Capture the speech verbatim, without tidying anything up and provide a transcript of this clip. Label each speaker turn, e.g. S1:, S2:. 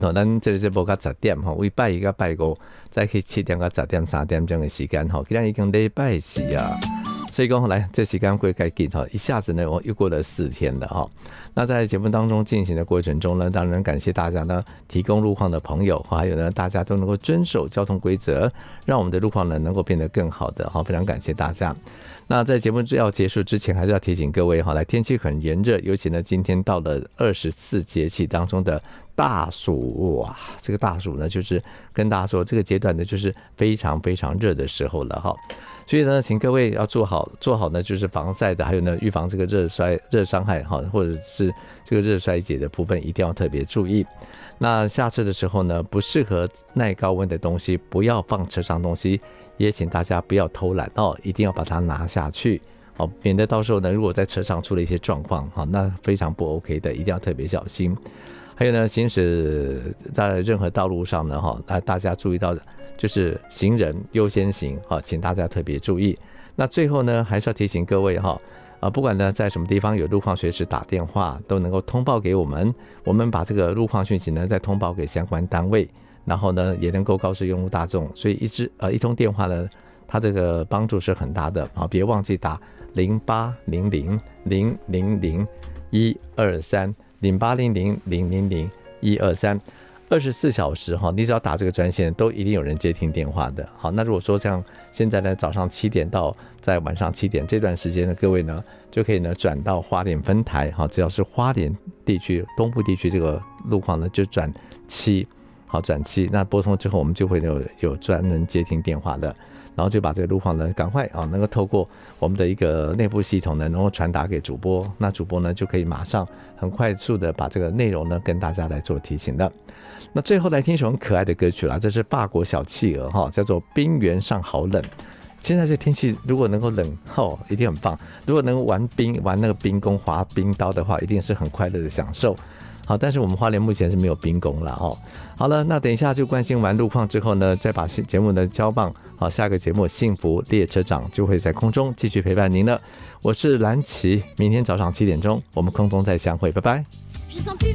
S1: 哦，咱这里是播到十点吼，为拜一个拜五，再去七点到十点、三点钟的时间吼，今天已经礼拜四啊，所以讲来这时间过该紧哈，一下子呢我又过了四天了哈。那在节目当中进行的过程中呢，当然感谢大家呢提供路况的朋友，还有呢大家都能够遵守交通规则，让我们的路况呢能够变得更好的哈，非常感谢大家。那在节目要结束之前，还是要提醒各位哈，来天气很炎热，尤其呢今天到了二十四节气当中的大暑，哇，这个大暑呢就是跟大家说，这个阶段呢就是非常非常热的时候了哈。所以呢，请各位要做好做好呢，就是防晒的，还有呢预防这个热衰热伤害哈，或者是这个热衰竭的部分，一定要特别注意。那下车的时候呢，不适合耐高温的东西不要放车上东西，也请大家不要偷懒哦，一定要把它拿下去。好，免得到时候呢，如果在车上出了一些状况，好，那非常不 OK 的，一定要特别小心。还有呢，行驶在任何道路上呢，哈，大家注意到就是行人优先行，好，请大家特别注意。那最后呢，还是要提醒各位哈，啊，不管呢在什么地方有路况，随时打电话都能够通报给我们，我们把这个路况讯息呢再通报给相关单位，然后呢也能够告诉用户大众，所以一支呃一通电话呢，它这个帮助是很大的啊，别忘记打零八零零零零零一二三。零八零零零零零一二三，二十四小时哈，你只要打这个专线，都一定有人接听电话的。好，那如果说像现在呢，早上七点到在晚上七点这段时间呢，各位呢就可以呢转到花莲分台，好，只要是花莲地区、东部地区这个路况呢，就转七，好转七。那拨通之后，我们就会有有专人接听电话的。然后就把这个路况呢，赶快啊，能够透过我们的一个内部系统呢，能够传达给主播，那主播呢就可以马上很快速的把这个内容呢跟大家来做提醒的。那最后来听一首很可爱的歌曲啦，这是法国小企鹅哈，叫做《冰原上好冷》。现在这天气如果能够冷哦，一定很棒。如果能够玩冰、玩那个冰弓、滑冰刀的话，一定是很快乐的享受。好，但是我们花莲目前是没有冰宫了哦。好了，那等一下就关心完路况之后呢，再把节目的交棒，好，下个节目幸福列车长就会在空中继续陪伴您了。我是蓝琪，明天早上七点钟我们空中再相会，拜拜。